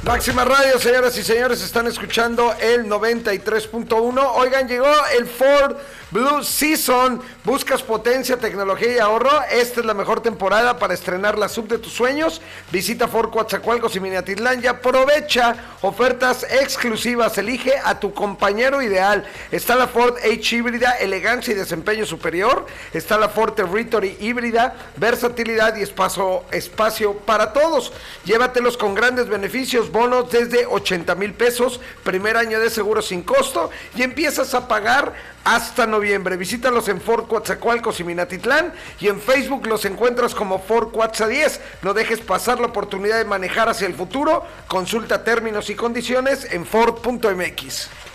Máxima Radio, señoras y señores, están escuchando el 93.1. Oigan, llegó el Ford Blue Season. ¿Buscas potencia, tecnología y ahorro? Esta es la mejor temporada para estrenar la sub de tus sueños. Visita Ford Coatzacoalcos y Minatitlán y aprovecha ofertas exclusivas. Elige a tu compañero ideal. Está la Ford H híbrida, elegancia y desempeño superior. Está la Ford Territory híbrida, versatilidad y espacio para todos. Llévatelos con grandes beneficios, bonos desde 80,000 pesos, primer año de seguro sin costo y empiezas a pagar hasta noviembre. Visítalos en Ford Coatzacoalcos y Minatitlán y en Facebook los encuentras como Ford Coatza 10. No dejes pasar la oportunidad de manejar hacia el futuro. Consulta términos y condiciones en Ford.mx.